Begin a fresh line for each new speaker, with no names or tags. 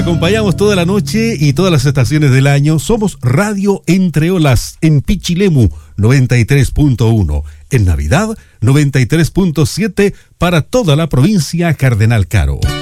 acompañamos toda la noche y todas las estaciones del año. Somos Radio Entre Olas en Pichilemu 93.1. En Navidad 93.7 para toda la provincia Cardenal Caro.